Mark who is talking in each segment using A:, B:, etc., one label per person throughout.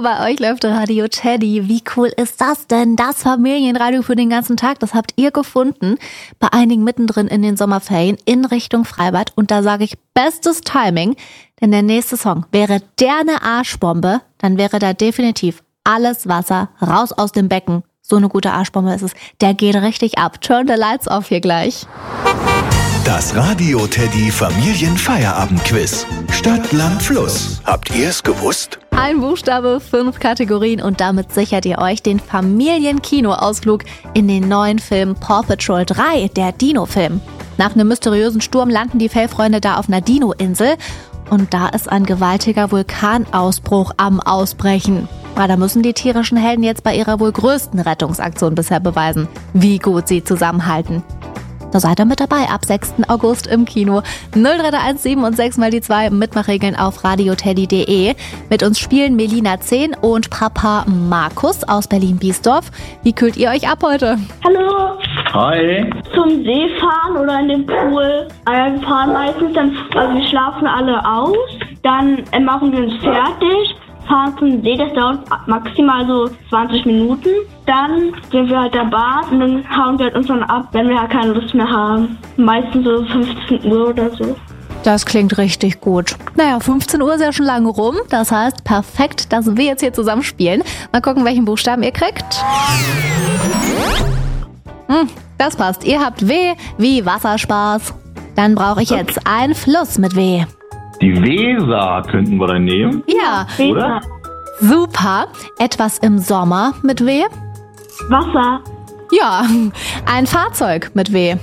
A: bei euch läuft Radio Teddy. Wie cool ist das denn? Das Familienradio für den ganzen Tag, das habt ihr gefunden. Bei einigen mittendrin in den Sommerferien in Richtung Freibad. Und da sage ich, bestes Timing, denn der nächste Song wäre der eine Arschbombe, dann wäre da definitiv alles Wasser raus aus dem Becken. So eine gute Arschbombe ist es. Der geht richtig ab. Turn the lights off hier gleich.
B: Das Radio Teddy Familienfeierabend-Quiz. Stadt, Land, Fluss. Habt ihr es gewusst?
A: Ein Buchstabe, 5 Kategorien und damit sichert ihr euch den Familienkinoausflug in den neuen Film Paw Patrol 3, der Dino-Film. Nach einem mysteriösen Sturm landen die Fellfreunde da auf einer Dino-Insel und da ist ein gewaltiger Vulkanausbruch am Ausbrechen. Da müssen die tierischen Helden jetzt bei ihrer wohl größten Rettungsaktion bisher beweisen, wie gut sie zusammenhalten. Da seid ihr mit dabei ab 6. August im Kino. 03117 und 6 mal die 2 Mitmachregeln auf radioteddy.de. Mit uns spielen Melina 10 und Papa Markus aus Berlin-Biesdorf. Wie kühlt ihr euch ab heute?
C: Hallo.
D: Hi.
C: Zum See fahren oder in den Pool. Wir fahren meistens, wir schlafen alle aus. Dann machen wir uns fertig. Fahren zum See, das dauert maximal so 20 Minuten. Dann sind wir halt der Bad und dann hauen wir uns dann ab, wenn wir halt keine Lust mehr haben. Meistens so 15 Uhr oder so.
A: Das klingt richtig gut. 15 Uhr ist ja schon lange rum. Das heißt, perfekt, dass wir jetzt hier zusammen spielen. Mal gucken, welchen Buchstaben ihr kriegt. Das passt. Ihr habt W wie Wasserspaß. Dann brauche ich jetzt einen Fluss mit W.
D: Die Weser könnten wir dann nehmen.
A: Ja,
D: oder?
A: Super. Etwas im Sommer mit W.
C: Wasser.
A: Ja, ein Fahrzeug mit W.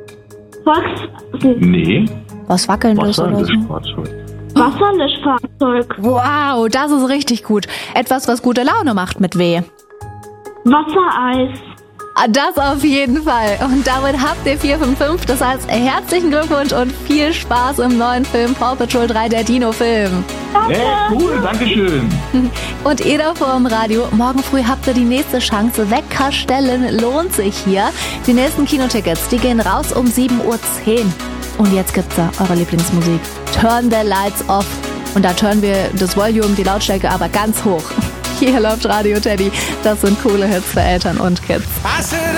D: Nee.
A: Was wackelndes oder so?
D: Fahrzeug.
C: Wasserlöschfahrzeug.
A: Wow, das ist richtig gut. Etwas, was gute Laune macht mit W.
C: Wassereis.
A: Das auf jeden Fall. Und damit habt ihr 4 von 5. Das heißt, herzlichen Glückwunsch und viel Spaß im neuen Film Paw Patrol 3, der Dino-Film.
C: Danke.
D: Cool, danke schön.
A: Und ihr da vor dem Radio, morgen früh habt ihr die nächste Chance. Wecker stellen lohnt sich hier. Die nächsten Kinotickets, die gehen raus um 7:10 Uhr. Und jetzt gibt's da eure Lieblingsmusik. Turn the lights off. Und da turnen wir das Volume, die Lautstärke aber ganz hoch. Hier läuft Radio Teddy. Das sind coole Hits für Eltern und Kids.